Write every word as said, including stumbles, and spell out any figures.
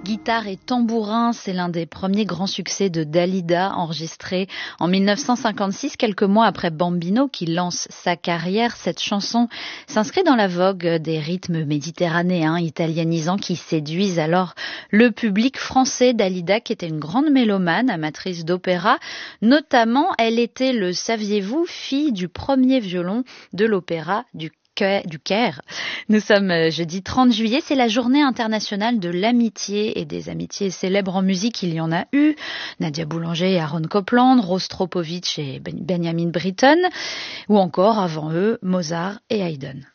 Guitare et tambourin, c'est l'un des premiers grands succès de Dalida, enregistré en mille neuf cent cinquante-six, quelques mois après Bambino qui lance sa carrière. Cette chanson s'inscrit dans la vogue des rythmes méditerranéens, italianisants qui séduisent alors le public français. Dalida, qui était une grande mélomane, amatrice d'opéra, notamment, elle était, le saviez-vous, fille du premier violon de l'opéra du du Caire. Nous sommes jeudi trente juillet, c'est la journée internationale de l'amitié et des amitiés célèbres en musique. Il y en a eu, Nadia Boulanger et Aaron Copland, Rostropovitch et Benjamin Britten, ou encore avant eux, Mozart et Haydn.